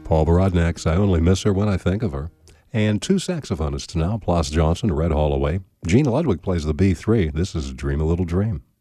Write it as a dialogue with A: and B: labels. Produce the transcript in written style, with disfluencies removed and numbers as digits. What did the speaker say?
A: Paul Barad next. I only miss her when I think of her. And two saxophonists now, Plas Johnson, Red Holloway. Gene Ludwig plays the B3. This is Dream a Little Dream.